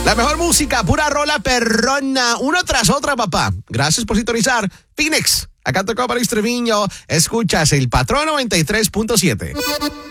La mejor música, pura rola perrona, una tras otra, papá. Gracias por sintonizar. Phoenix, acá tocó para Treviño. Escuchas el Patrón 93.7.